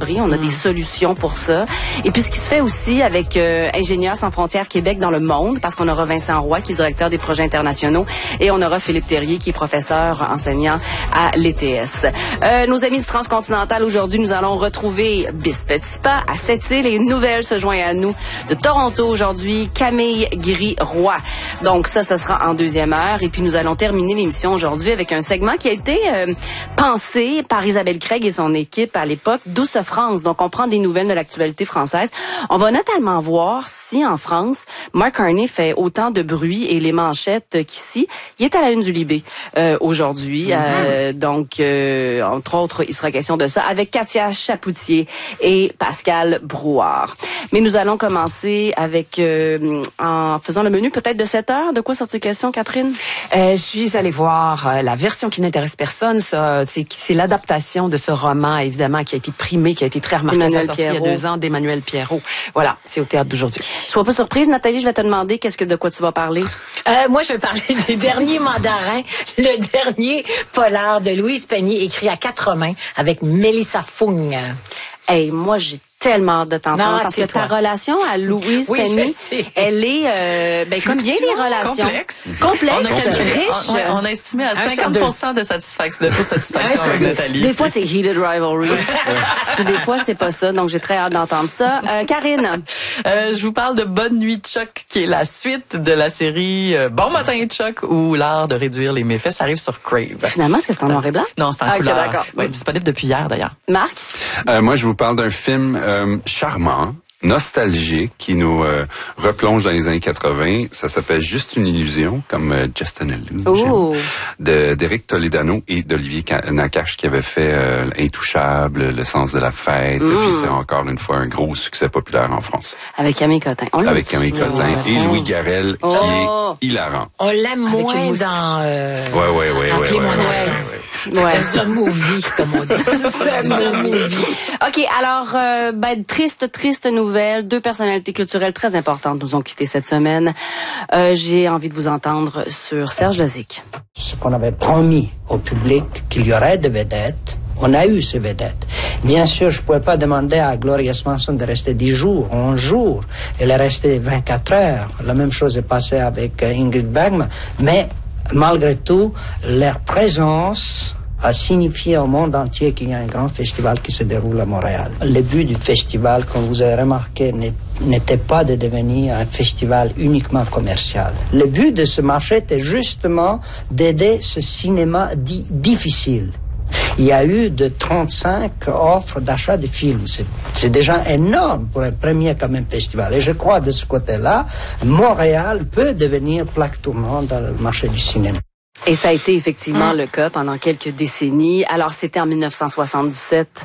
sans-abri. On a des solutions pour ça. Et puis, ce qui se fait aussi avec Ingénieurs sans frontières Québec dans le monde, parce qu'on aura Vincent Roy, qui est directeur des projets internationaux, et on aura Philippe Terrier, qui est professeur enseignant à l'ETS. Nos amis de Transcontinental, aujourd'hui, nous allons retrouver Bis Petit Pas à Sept-Îles, et une nouvelle se joint à nous de Toronto aujourd'hui, Camille Guéry-Roy. Donc ça sera en deuxième heure. Et puis nous allons terminer l'émission aujourd'hui avec un segment qui a été pensé par Isabelle Craig et son équipe à l'époque, Douce France. Donc on prend des nouvelles de l'actualité française. On va notamment voir si en France, Mark Carney fait autant de bruit et les manchettes qu'ici. Il est à la une du Libé aujourd'hui. Donc entre autres, il sera question de ça avec Katia Chapoutier et Pascal Brouard. Mais nous allons commencer avec en faisant le menu peut-être de 7 heures. De quoi sortir question, Catherine? Je suis allée voir la version qui n'intéresse personne. C'est l'adaptation de ce roman, évidemment, qui a été primé, qui a été très remarqué à sa sortie il y a 2 ans, d'Emmanuel Pierrot. Voilà, c'est au théâtre d'aujourd'hui. Sois pas surprise, Nathalie, je vais te demander de quoi tu vas parler. Moi, je vais parler des derniers mandarins, le dernier polar de Louise Penny, écrit à 4 mains avec Mélissa Fung. Hey, moi, j'ai tellement hâte de t'entendre parce que ta relation à Louise Penny, elle est comme bien les relations. Complexe, riche. On a estimé à 50% de satisfaction avec Nathalie. Des fois, c'est heated rivalry. Puis des fois, c'est pas ça. Donc, j'ai très hâte d'entendre ça. Karine. Je vous parle de Bonne nuit Chuck, qui est la suite de la série Bon matin Chuck, ou l'art de réduire les méfaits. Ça arrive sur Crave. Finalement, est-ce que c'est en noir et blanc? Non, c'est en couleur. Ouais, disponible depuis hier, d'ailleurs. Marc? Moi, je vous parle d'un film charmant, nostalgique, qui nous replonge dans les années 80. Ça s'appelle Juste une illusion, comme Just an Illusion, d'Éric Toledano et d'Olivier Nakache, qui avait fait Intouchable, Le sens de la fête. Puis c'est encore une fois un gros succès populaire en France. Avec Camille Cotin. Avec Camille Cotin et Louis Garrel, qui est hilarant. On l'aime moins dans... The Movie, comme on dit. The Movie. OK, alors, triste nouvelle. 2 personnalités culturelles très importantes nous ont quittés cette semaine. J'ai envie de vous entendre sur Serge Lozic. Ce qu'on avait promis au public qu'il y aurait des vedettes, on a eu ces vedettes. Bien sûr, je ne pouvais pas demander à Gloria Swanson de rester 10 jours, 11 jours. Elle est restée 24 heures. La même chose est passée avec Ingrid Bergman. Mais malgré tout, leur présence a signifié au monde entier qu'il y a un grand festival qui se déroule à Montréal. Le but du festival, comme vous avez remarqué, n'était pas de devenir un festival uniquement commercial. Le but de ce marché était justement d'aider ce cinéma difficile. Il y a eu de 35 offres d'achat de films. C'est déjà énorme pour un premier quand même festival. Et je crois de ce côté-là, Montréal peut devenir plaque tournante dans le marché du cinéma. Et ça a été effectivement le cas pendant quelques décennies. Alors, c'était en 1977,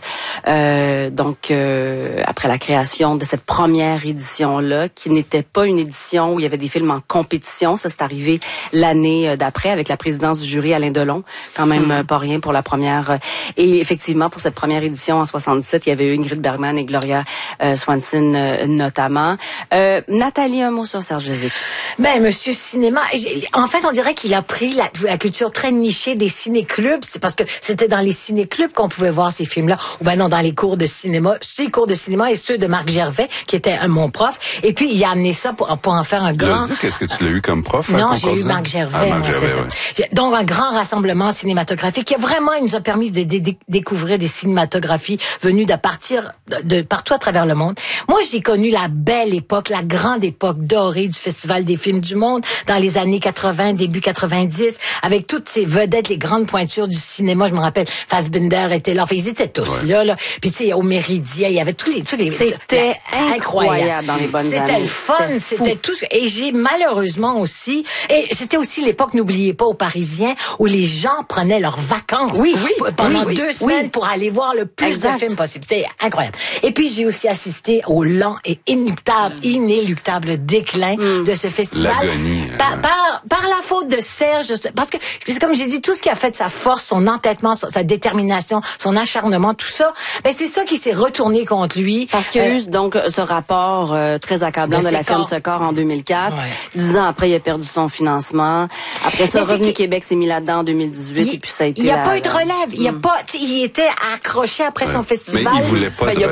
après la création de cette première édition-là, qui n'était pas une édition où il y avait des films en compétition. Ça, c'est arrivé l'année d'après avec la présidence du jury Alain Delon. Quand même pas rien pour la première. Et effectivement, pour cette première édition en 77, il y avait eu Ingrid Bergman et Gloria Swanson notamment. Nathalie, un mot sur Serge Lozic. Monsieur Cinéma, en fait, on dirait qu'il a pris la culture très nichée des ciné-clubs. C'est parce que c'était dans les ciné-clubs qu'on pouvait voir ces films-là. Ou non, dans les cours de cinéma. Ces cours de cinéma et ceux de Marc Gervais, qui était mon prof. Et puis, il a amené ça pour en faire un grand... Est-ce que tu l'as eu comme prof? Non, j'ai eu Marc Gervais. Ça. Donc, un grand rassemblement cinématographique qui il nous a permis de découvrir des cinématographies venues de partout à travers le monde. Moi, j'ai connu la belle époque, la grande époque dorée du Festival des films du monde dans les années 80, début 90, avec toutes ces vedettes, les grandes pointures du cinéma. Je me rappelle, Fassbinder était là. Enfin, ils étaient tous là. Puis, tu sais, au Méridien, il y avait tous les C'était incroyable dans les bonnes années. C'était le fun, c'était tout. Et j'ai malheureusement aussi, et c'était aussi l'époque, n'oubliez pas, aux Parisiens, où les gens prenaient leurs vacances pendant 2 semaines pour aller voir le plus de films possible. C'était incroyable. Et puis, j'ai aussi assisté au lent et inéluctable déclin de ce festival. L'agonie. Par la faute de Serge, parce que, comme j'ai dit, tout ce qui a fait de sa force, son entêtement, sa détermination, son acharnement, tout ça, c'est ça qui s'est retourné contre lui. Parce qu'il y a eu donc ce rapport très accablant de la firme Secor en 2004. 10 ans après, il a perdu son financement. Après ça, Revenu Québec s'est mis là-dedans en 2018 et puis ça a été... Il n'y a pas eu de relève. Il était accroché après son festival. Mais il voulait pas de